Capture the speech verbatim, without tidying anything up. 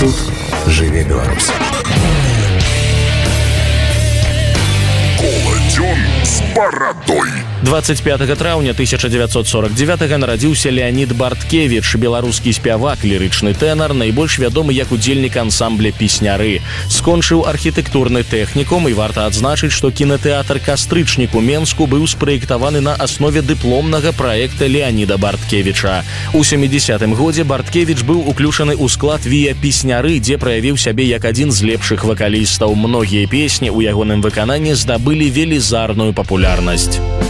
Тут жыве Беларусь. Коладзён з барадой. двадцать пятага траўня тысяча дзевяцьсот сорок девятага нарадзіўся Леонид Барткевич, беларускі спявак, лірычны тэнар, найбольш вядомы як удзельнік ансамбля «Песняры». Скончыў архітэктурны тэхнікум, і варта адзначыць, што кінатэатр «Кастрычнік» у Менску быў спраектаваны на аснове дыпломнага праекта Леонида Барткевича. У сямідзесятым годзе Барткевич быў уключаны ў склад віа «Песняры», дзе праявіў сябе як адзін з лепшых вакалістаў. Многія песні ў ягоным выкананні здабылі велізарную папулярнасць.